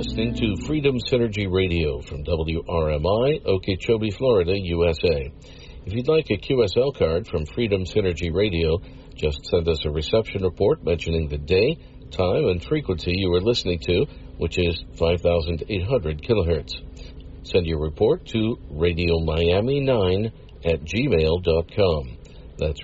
listening to Freedom Synergy Radio from WRMI, Okeechobee, Florida, USA. If you'd like a QSL card from Freedom Synergy Radio, just send us a reception report mentioning the day, time, and frequency you are listening to, which is 5,800 kilohertz. Send your report to radiomiami9@gmail.com. That's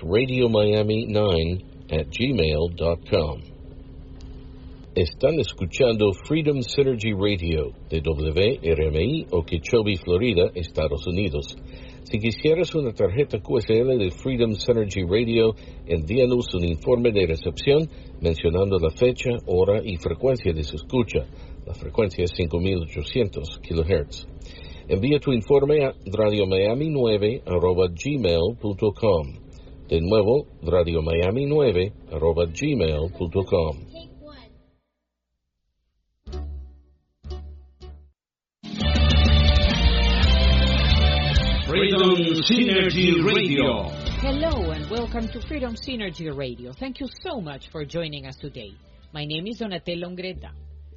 radiomiami9@gmail.com. Están escuchando Freedom Synergy Radio de WRMI, Okeechobee, Florida, Estados Unidos. Si quisieras una tarjeta QSL de Freedom Synergy Radio, envíanos un informe de recepción mencionando la fecha, hora y frecuencia de su escucha. La frecuencia es 5,800 kHz. Envía tu informe a radiomiami9@gmail.com. De nuevo, radiomiami9@gmail.com. Freedom Synergy Radio. Hello and welcome to Freedom Synergy Radio. Thank you so much for joining us today. My name is Donatella Ongretta.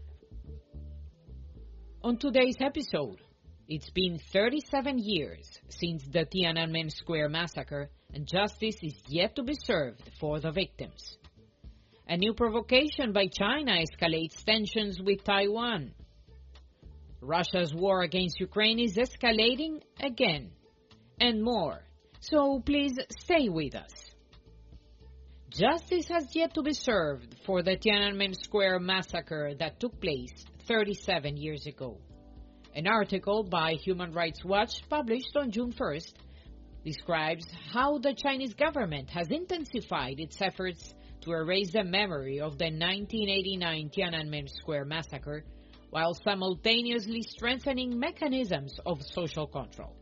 On today's episode, it's been 37 years since the Tiananmen Square massacre, and justice is yet to be served for the victims. A new provocation by China escalates tensions with Taiwan. Russia's war against Ukraine is escalating again, and more. So please stay with us. Justice has yet to be served for the Tiananmen Square massacre that took place 37 years ago. An article by Human Rights Watch published on June 1st describes how the Chinese government has intensified its efforts to erase the memory of the 1989 Tiananmen Square massacre while simultaneously strengthening mechanisms of social control.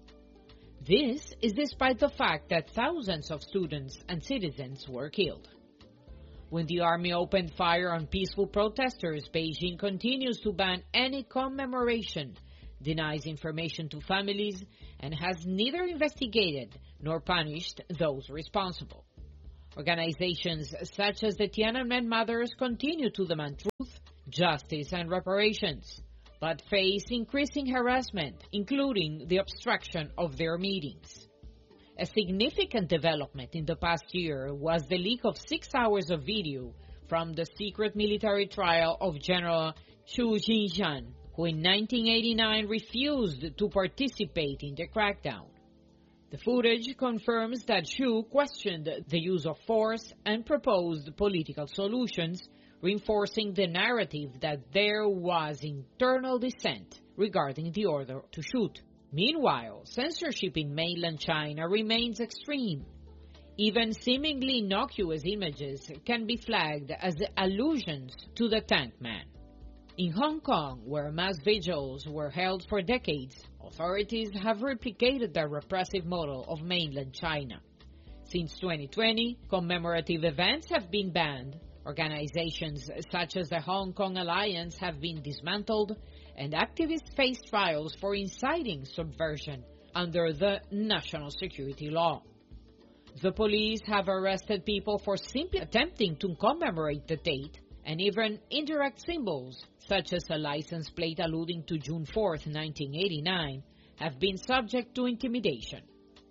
This is despite the fact that thousands of students and citizens were killed. When the army opened fire on peaceful protesters, Beijing continues to ban any commemoration, denies information to families, and has neither investigated nor punished those responsible. Organizations such as the Tiananmen Mothers continue to demand truth, justice, and reparations, but face increasing harassment, including the obstruction of their meetings. A significant development in the past year was the leak of 6 hours of video from the secret military trial of General Xu Jinshan, who in 1989 refused to participate in the crackdown. The footage confirms that Xu questioned the use of force and proposed political solutions, reinforcing the narrative that there was internal dissent regarding the order to shoot. Meanwhile, censorship in mainland China remains extreme. Even seemingly innocuous images can be flagged as allusions to the Tank Man. In Hong Kong, where mass vigils were held for decades, authorities have replicated the repressive model of mainland China. Since 2020, commemorative events have been banned. Organizations such as the Hong Kong Alliance have been dismantled, and activists face trials for inciting subversion under the national security law. The police have arrested people for simply attempting to commemorate the date, and even indirect symbols, such as a license plate alluding to June 4, 1989, have been subject to intimidation.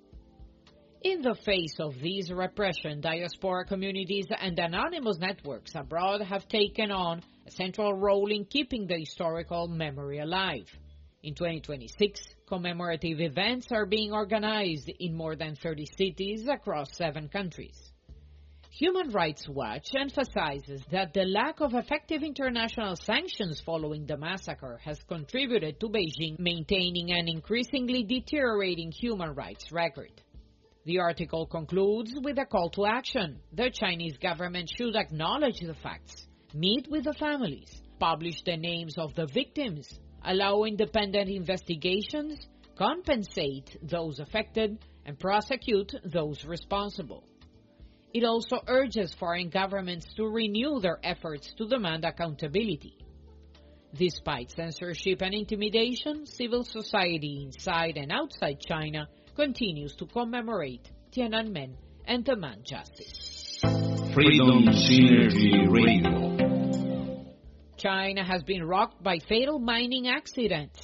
In the face of this repression, diaspora communities and anonymous networks abroad have taken on a central role in keeping the historical memory alive. In 2026, commemorative events are being organized in more than 30 cities across 7 countries. Human Rights Watch emphasizes that the lack of effective international sanctions following the massacre has contributed to Beijing maintaining an increasingly deteriorating human rights record. The article concludes with a call to action. The Chinese government should acknowledge the facts, meet with the families, publish the names of the victims, allow independent investigations, compensate those affected, and prosecute those responsible. It also urges foreign governments to renew their efforts to demand accountability. Despite censorship and intimidation, civil society inside and outside China continues to commemorate Tiananmen and demand justice. Freedom Synergy Radio. China has been rocked by fatal mining accidents.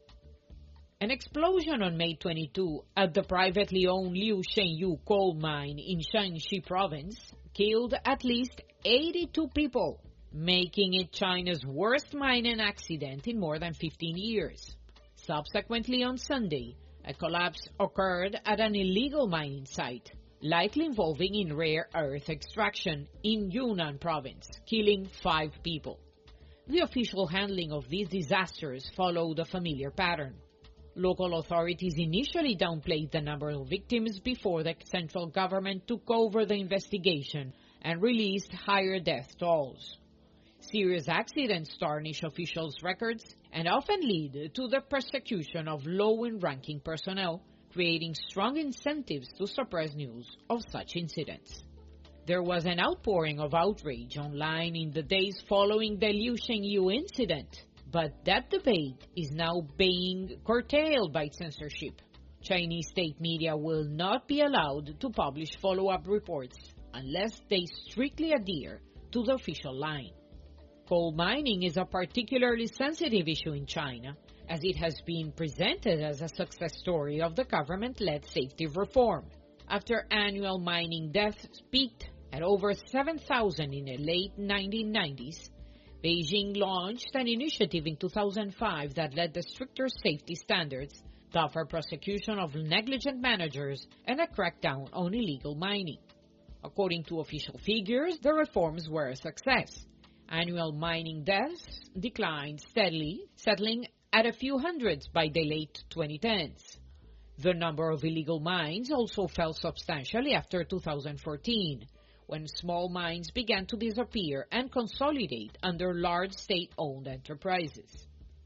An explosion on May 22 at the privately owned Liu Shenyu coal mine in Shanxi province killed at least 82 people, making it China's worst mining accident in more than 15 years. Subsequently on Sunday, a collapse occurred at an illegal mining site, likely involving in rare earth extraction in Yunnan province, killing 5 people. The official handling of these disasters followed a familiar pattern. Local authorities initially downplayed the number of victims before the central government took over the investigation and released higher death tolls. Serious accidents tarnish officials' records and often lead to the persecution of low and ranking personnel, creating strong incentives to suppress news of such incidents. There was an outpouring of outrage online in the days following the Liu Shenyu incident, but that debate is now being curtailed by censorship. Chinese state media will not be allowed to publish follow-up reports unless they strictly adhere to the official line. Coal mining is a particularly sensitive issue in China, as it has been presented as a success story of the government-led safety reform. After annual mining deaths peaked at over 7,000 in the late 1990s, Beijing launched an initiative in 2005 that led to stricter safety standards, tougher prosecution of negligent managers, and a crackdown on illegal mining. According to official figures, the reforms were a success. Annual mining deaths declined steadily, settling at a few hundreds by the late 2010s. The number of illegal mines also fell substantially after 2014, when small mines began to disappear and consolidate under large state-owned enterprises.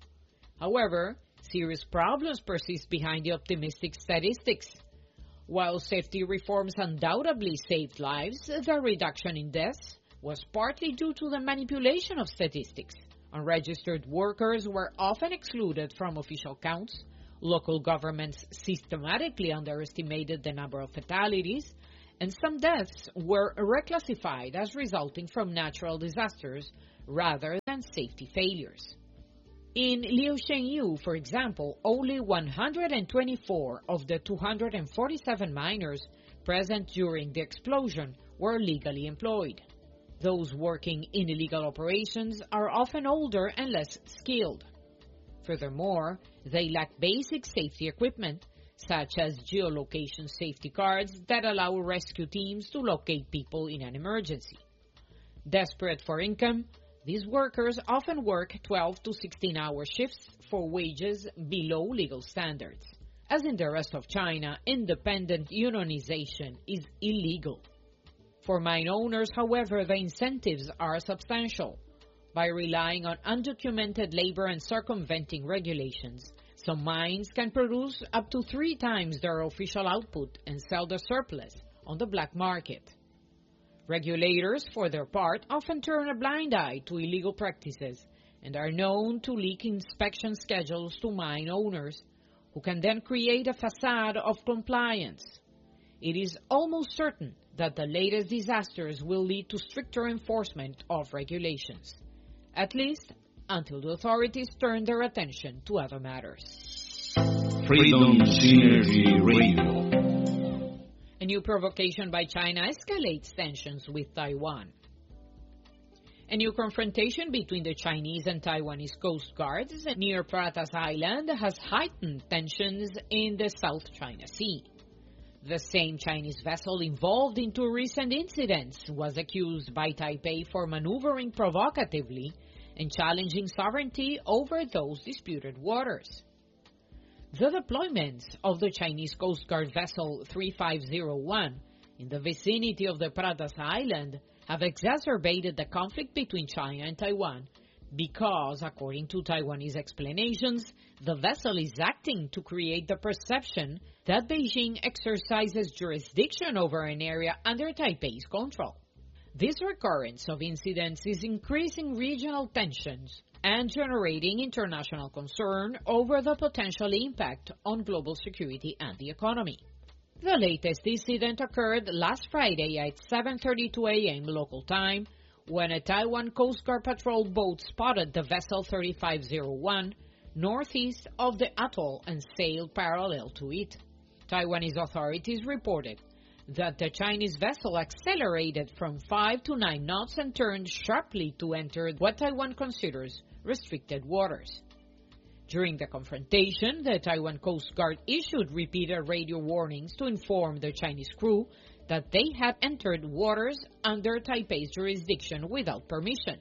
However, serious problems persist behind the optimistic statistics. While safety reforms undoubtedly saved lives, the reduction in deaths was partly due to the manipulation of statistics. Unregistered workers were often excluded from official counts, local governments systematically underestimated the number of fatalities, and some deaths were reclassified as resulting from natural disasters rather than safety failures. In Liu Shenyu, for example, only 124 of the 247 miners present during the explosion were legally employed. Those working in illegal operations are often older and less skilled. Furthermore, they lack basic safety equipment, such as geolocation safety cards that allow rescue teams to locate people in an emergency. Desperate for income, these workers often work 12 to 16-hour shifts for wages below legal standards. As in the rest of China, independent unionization is illegal. For mine owners, however, the incentives are substantial. By relying on undocumented labor and circumventing regulations, some mines can produce up to 3 times their official output and sell the surplus on the black market. Regulators, for their part, often turn a blind eye to illegal practices and are known to leak inspection schedules to mine owners, who can then create a facade of compliance. It is almost certain that the latest disasters will lead to stricter enforcement of regulations, at least until the authorities turn their attention to other matters. Freedom Synergy Radio. A new provocation by China escalates tensions with Taiwan. A new confrontation between the Chinese and Taiwanese coast guards near Pratas Island has heightened tensions in the South China Sea. The same Chinese vessel involved in 2 recent incidents was accused by Taipei for maneuvering provocatively and challenging sovereignty over those disputed waters. The deployments of the Chinese Coast Guard vessel 3501 in the vicinity of the Pratas Island have exacerbated the conflict between China and Taiwan because, according to Taiwanese explanations, the vessel is acting to create the perception that Beijing exercises jurisdiction over an area under Taipei's control. This recurrence of incidents is increasing regional tensions and generating international concern over the potential impact on global security and the economy. The latest incident occurred last Friday at 7:32 a.m. local time when a Taiwan Coast Guard patrol boat spotted the vessel 3501 northeast of the atoll and sailed parallel to it. Taiwanese authorities reported that the Chinese vessel accelerated from 5 to 9 knots and turned sharply to enter what Taiwan considers restricted waters. During the confrontation, the Taiwan Coast Guard issued repeated radio warnings to inform the Chinese crew that they had entered waters under Taipei's jurisdiction without permission.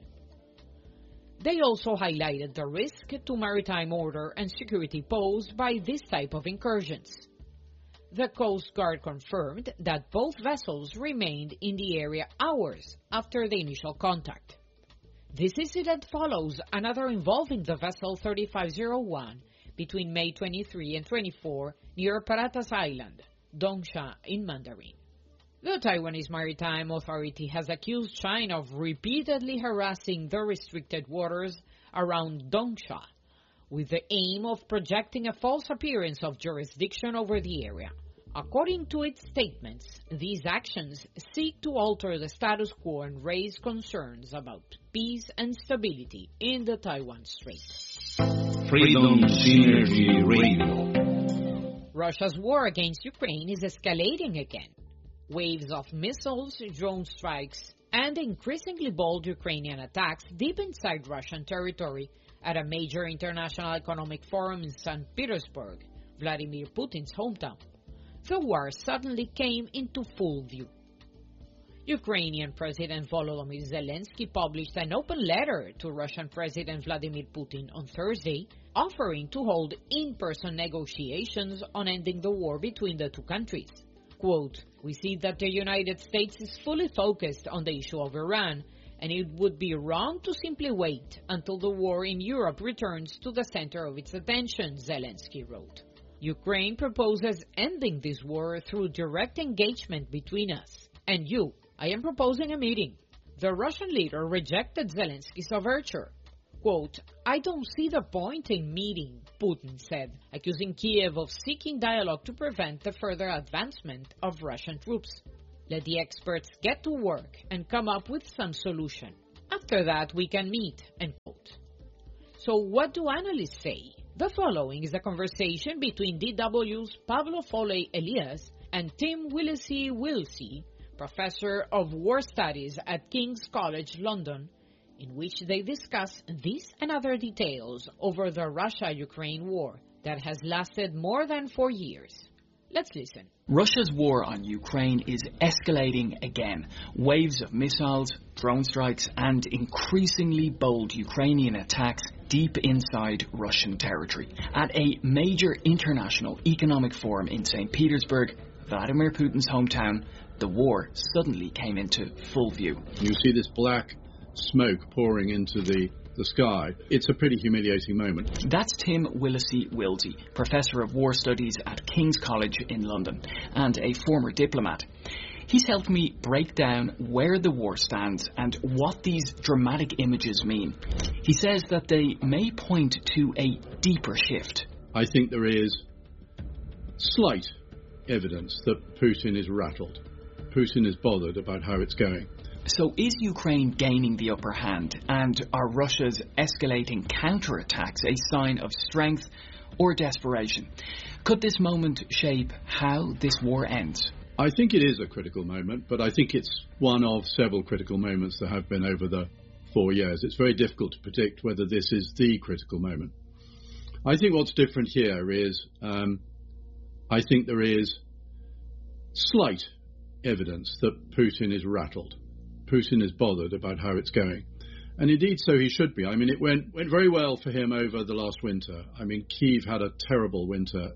They also highlighted the risk to maritime order and security posed by this type of incursions. The Coast Guard confirmed that both vessels remained in the area hours after the initial contact. This incident follows another involving the vessel 3501 between May 23 and 24 near Paratas Island, Dongsha in Mandarin. The Taiwanese Maritime Authority has accused China of repeatedly harassing the restricted waters around Dongsha, with the aim of projecting a false appearance of jurisdiction over the area. According to its statements, these actions seek to alter the status quo and raise concerns about peace and stability in the Taiwan Strait. Freedom Synergy Radio. Russia's war against Ukraine is escalating again. Waves of missiles, drone strikes, and increasingly bold Ukrainian attacks deep inside Russian territory at a major international economic forum in St. Petersburg, Vladimir Putin's hometown. The war suddenly came into full view. Ukrainian President Volodymyr Zelensky published an open letter to Russian President Vladimir Putin on Thursday, offering to hold in-person negotiations on ending the war between the two countries. Quote, "We see that the United States is fully focused on the issue of Iran, and it would be wrong to simply wait until the war in Europe returns to the center of its attention," Zelensky wrote. Ukraine proposes ending this war through direct engagement between us and you. I am proposing a meeting. The Russian leader rejected Zelensky's overture. Quote, "I don't see the point in meeting," Putin said, accusing Kiev of seeking dialogue to prevent the further advancement of Russian troops. "Let the experts get to work and come up with some solution. After that, we can meet," end quote. So what do analysts say? The following is a conversation between DW's Pablo Foley Elias and Tim Willesee, professor of war studies at King's College London, in which they discuss this and other details over the Russia-Ukraine war that has lasted more than 4 years. Let's listen. Russia's war on Ukraine is escalating again. Waves of missiles, drone strikes, and increasingly bold Ukrainian attacks deep inside Russian territory. At a major international economic forum in St. Petersburg, Vladimir Putin's hometown, the war suddenly came into full view. You see this black smoke pouring into the sky. It's a pretty humiliating moment. That's Tim Willesee, Professor of War Studies at King's College in London and a former diplomat. He's helped me break down where the war stands and what these dramatic images mean. He says that they may point to a deeper shift. I think there is slight evidence that Putin is rattled. Putin is bothered about how it's going. So is Ukraine gaining the upper hand, and are Russia's escalating counterattacks a sign of strength or desperation? Could this moment shape how this war ends? I think it is a critical moment, but I think it's one of several critical moments there have been over the 4 years. It's very difficult to predict whether this is the critical moment. I think what's different here is I think there is slight evidence that Putin is rattled. Putin is bothered about how it's going. And indeed, so he should be. I mean, it went very well for him over the last winter. I mean, Kyiv had a terrible winter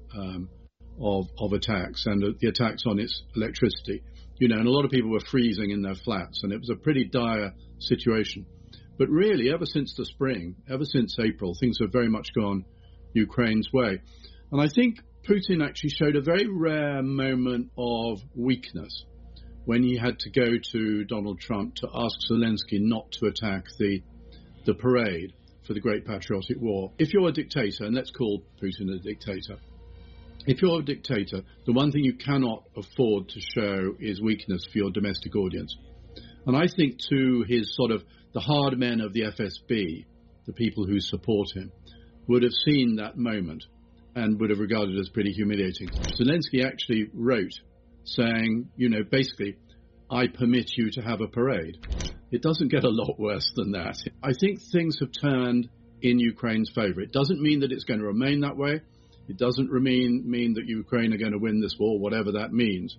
of attacks, and the attacks on its electricity. You know, and a lot of people were freezing in their flats, and it was a pretty dire situation. But really, ever since the spring, ever since April, things have very much gone Ukraine's way. And I think Putin actually showed a very rare moment of weakness when he had to go to Donald Trump to ask Zelensky not to attack the parade for the Great Patriotic War. If you're a dictator, and let's call Putin a dictator, if you're a dictator, the one thing you cannot afford to show is weakness for your domestic audience. And I think to his sort of the hard men of the FSB, the people who support him, would have seen that moment and would have regarded it as pretty humiliating. Zelensky actually wrote saying, basically, I permit you to have a parade. It doesn't get a lot worse than that. I think things have turned in Ukraine's favor. It doesn't mean that it's going to remain that way. It doesn't mean that Ukraine are going to win this war, whatever that means.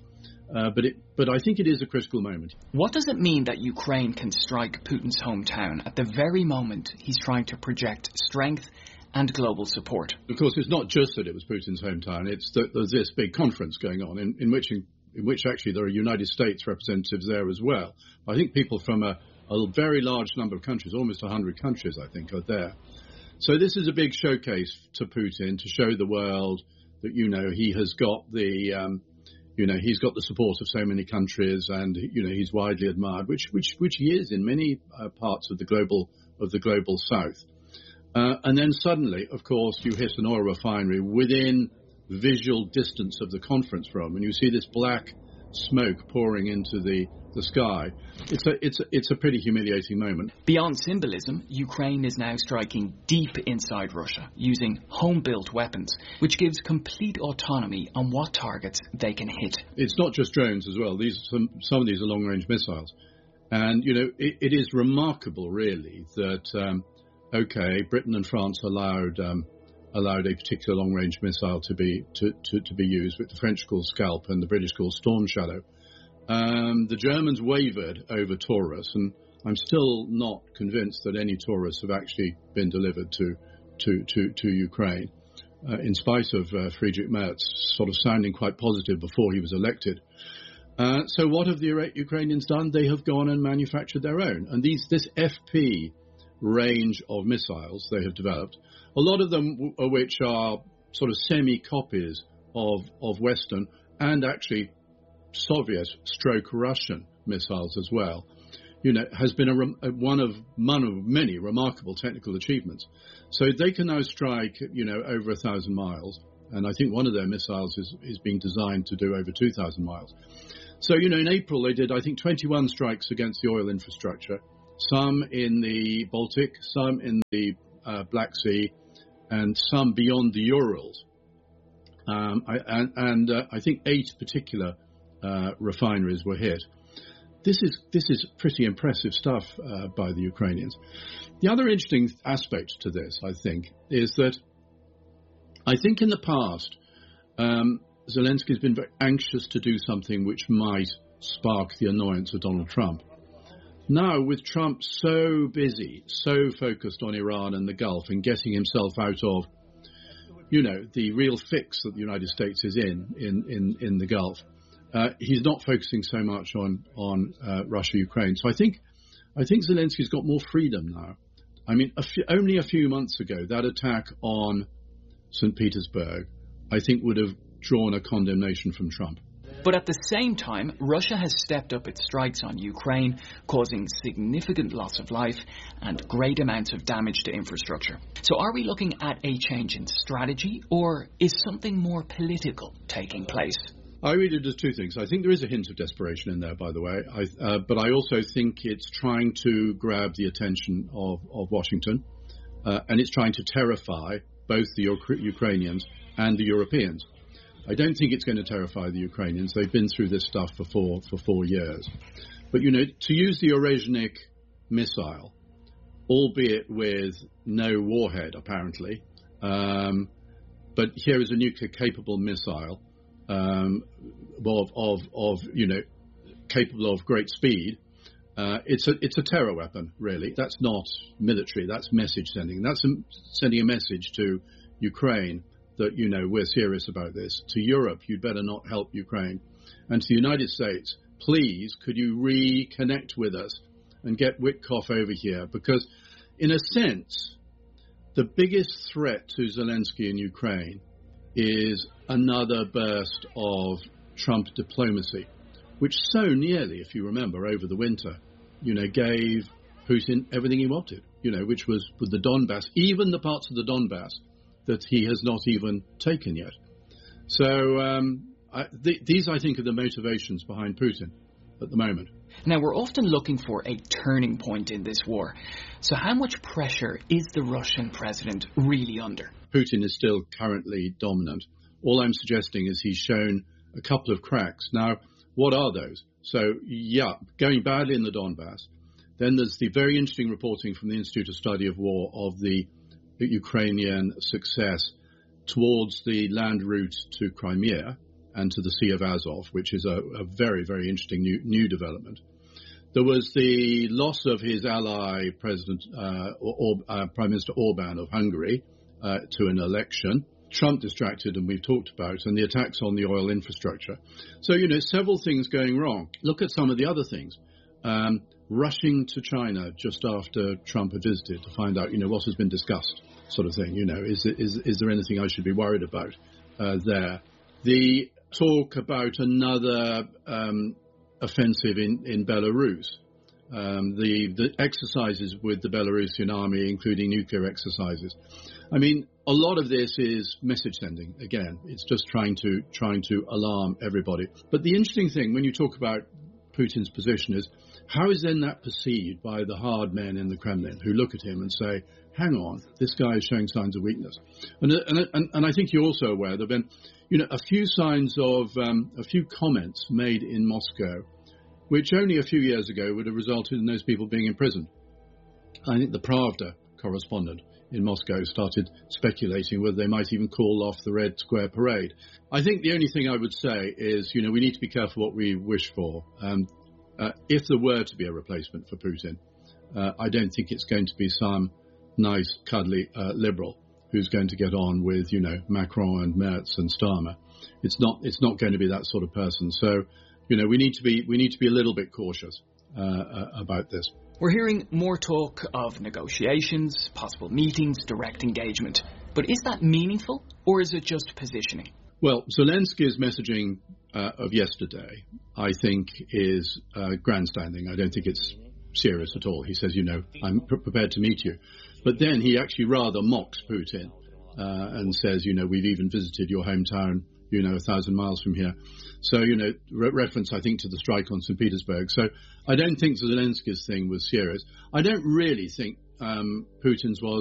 But I think it is a critical moment. What does it mean that Ukraine can strike Putin's hometown at the very moment he's trying to project strength and global support? Of course, it's not just that it was Putin's hometown. It's that there's this big conference going on in which actually there are United States representatives there as well. I think people from a very large number of countries, almost 100 countries, I think, are there. So this is a big showcase to Putin to show the world that, he has got the... he's got the support of so many countries, and he's widely admired, which he is in many parts of the global south. And then suddenly, of course, you hit an oil refinery within visual distance of the conference room, and you see this black smoke pouring into the sky. It's a pretty humiliating moment. Beyond symbolism, Ukraine is now striking deep inside Russia, using home-built weapons, which gives complete autonomy on what targets they can hit. It's not just drones as well. Some of these are long-range missiles. And, it is remarkable, really, that, Britain and France allowed a particular long-range missile to be used, which the French call Scalp and the British call Storm Shadow. The Germans wavered over Taurus, and I'm still not convinced that any Taurus have actually been delivered to Ukraine, in spite of Friedrich Merz sort of sounding quite positive before he was elected. So what have the Ukrainians done? They have gone and manufactured their own. And this FP range of missiles they have developed, a lot of them which are sort of semi-copies of Western and actually Soviet/Russian missiles as well, has been one of many remarkable technical achievements. So they can now strike, over 1,000 miles. And I think one of their missiles is being designed to do over 2,000 miles. So, in April they did, I think, 21 strikes against the oil infrastructure, some in the Baltic, some in the Black Sea, and some beyond the Urals. I think 8 particular refineries were hit. This is pretty impressive stuff by the Ukrainians. The other interesting aspect to this, I think, is that I think in the past Zelensky has been very anxious to do something which might spark the annoyance of Donald Trump. Now, with Trump so busy, so focused on Iran and the Gulf and getting himself out of, the real fix that the United States is in the Gulf, he's not focusing so much on Russia-Ukraine. So I think Zelensky's got more freedom now. I mean, only a few months ago, that attack on St. Petersburg, I think, would have drawn a condemnation from Trump. But at the same time, Russia has stepped up its strikes on Ukraine, causing significant loss of life and great amounts of damage to infrastructure. So are we looking at a change in strategy, or is something more political taking place? I read it as two things. I think there is a hint of desperation in there, by the way. But I also think it's trying to grab the attention of Washington, and it's trying to terrify both the Ukrainians and the Europeans. I don't think it's going to terrify the Ukrainians. They've been through this stuff for 4 years. But, to use the Orezhnik missile, albeit with no warhead, apparently, but here is a nuclear-capable missile capable of great speed. It's a terror weapon, really. That's not military. That's message sending. That's sending a message to Ukraine that, we're serious about this. To Europe, you'd better not help Ukraine. And to the United States, please, could you reconnect with us and get Witkoff over here? Because, in a sense, the biggest threat to Zelensky in Ukraine is another burst of Trump diplomacy, which so nearly, if you remember, over the winter, gave Putin everything he wanted, which was with the Donbass, even the parts of the Donbass that he has not even taken yet. So these, I think, are the motivations behind Putin at the moment. Now, we're often looking for a turning point in this war. So how much pressure is the Russian president really under? Putin is still currently dominant. All I'm suggesting is he's shown a couple of cracks. Now, what are those? So, going badly in the Donbass. Then there's the very interesting reporting from the Institute of Study of War of the Ukrainian success towards the land route to Crimea and to the Sea of Azov, which is a very, very interesting new development. There was the loss of his ally, Prime Minister Orban of Hungary, to an election. Trump distracted, and we've talked about, and the attacks on the oil infrastructure. So, several things going wrong. Look at some of the other things. Rushing to China just after Trump had visited to find out, what has been discussed, sort of thing. Is there anything I should be worried about there? The talk about another offensive in Belarus. The exercises with the Belarusian army, including nuclear exercises. I mean, a lot of this is message sending. Again, it's just trying to alarm everybody. But the interesting thing when you talk about Putin's position is, how is then that perceived by the hard men in the Kremlin who look at him and say, hang on, this guy is showing signs of weakness? And I think you're also aware there have been, a few signs of, a few comments made in Moscow, which only a few years ago would have resulted in those people being imprisoned. I think the Pravda correspondent in Moscow started speculating whether they might even call off the Red Square parade. I think the only thing I would say is, we need to be careful what we wish for. If there were to be a replacement for Putin, I don't think it's going to be some nice, cuddly liberal who's going to get on with, Macron and Merz and Starmer. It's not going to be that sort of person. So, we need to be a little bit cautious about this. We're hearing more talk of negotiations, possible meetings, direct engagement. But is that meaningful, or is it just positioning? Well, Zelensky's messaging of yesterday, I think, is grandstanding. I don't think it's serious at all. He says, I'm prepared to meet you. But then he actually rather mocks Putin and says, we've even visited your hometown, 1,000 miles from here. So, reference, I think, to the strike on St. Petersburg. So I don't think Zelensky's thing was serious. I don't really think Putin's was